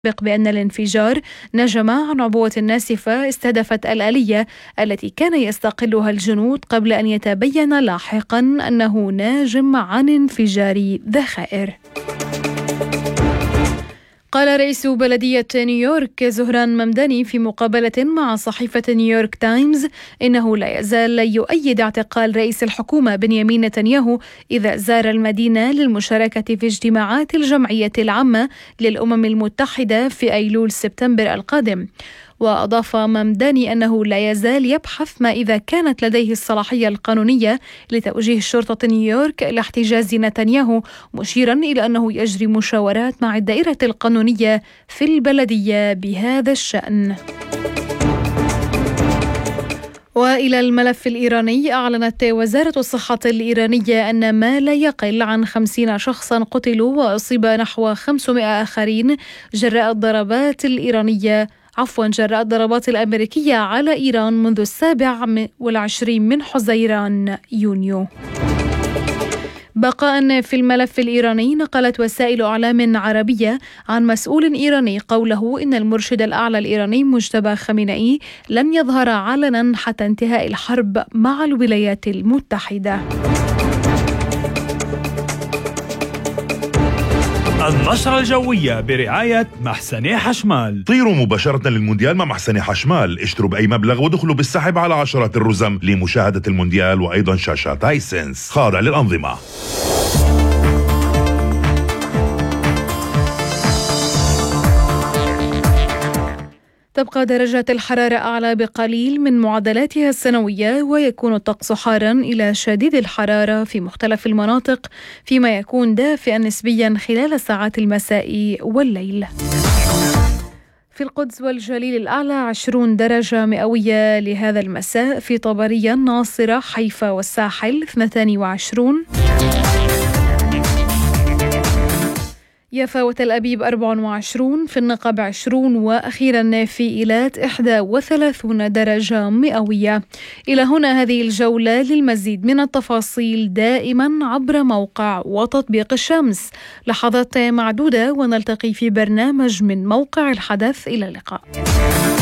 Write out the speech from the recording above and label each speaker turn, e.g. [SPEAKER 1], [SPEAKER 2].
[SPEAKER 1] بأن الانفجار نجم عن عبوة ناسفة استهدفت الآلية التي كان يستقلها الجنود قبل أن يتبين لاحقا أنه ناجم عن انفجار ذخائر. قال رئيس بلدية نيويورك زهران ممداني في مقابلة مع صحيفة نيويورك تايمز إنه لا يزال يؤيد اعتقال رئيس الحكومة بنيامين نتنياهو إذا زار المدينة للمشاركة في اجتماعات الجمعية العامة للأمم المتحدة في أيلول سبتمبر القادم. وأضاف ممداني أنه لا يزال يبحث ما إذا كانت لديه الصلاحية القانونية لتوجيه شرطة نيويورك إلى احتجاز نتنياهو، مشيرا إلى أنه يجري مشاورات مع الدائرة القانونية في البلدية بهذا الشأن. وإلى الملف الإيراني، أعلنت وزارة الصحة الإيرانية أن ما لا يقل عن 50 شخصا قتلوا وأصيب نحو 500 آخرين جراء الضربات الأمريكية على إيران منذ 27 من حزيران يونيو. بقاء في الملف الإيراني، نقلت وسائل إعلام عربية عن مسؤول إيراني قوله إن المرشد الأعلى الإيراني مجتبى خامنئي لن يظهر علنا حتى انتهاء الحرب مع الولايات المتحدة.
[SPEAKER 2] النشرة الجوية برعاية محسن حشمال.
[SPEAKER 3] طيروا مباشرة للمونديال مع محسن حشمال، اشتروا بأي مبلغ ودخلوا بالسحب على عشرات الرزم لمشاهدة المونديال وأيضا شاشات هايسنس خاضع للأنظمة.
[SPEAKER 1] تبقى درجات الحرارة أعلى بقليل من معدلاتها السنوية، ويكون الطقس حارا إلى شديد الحرارة في مختلف المناطق، فيما يكون دافئا نسبيا خلال ساعات المساء والليل. في القدس والجليل الأعلى 20 درجة مئوية لهذا المساء، في طبرية، الناصرة، حيفا والساحل 22، يافا وتل أبيب 24، في النقب 20، وأخيرا في إيلات 31 درجة مئوية. إلى هنا هذه الجولة. للمزيد من التفاصيل دائما عبر موقع وتطبيق الشمس. لحظات معدودة ونلتقي في برنامج من موقع الحدث. إلى اللقاء.